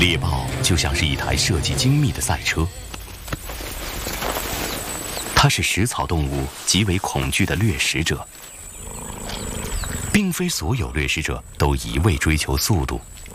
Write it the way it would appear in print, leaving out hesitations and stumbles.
猎豹就像是一台设计精密的赛车，它是食草动物极为恐惧的掠食者。并非所有掠食者都一味追求速度，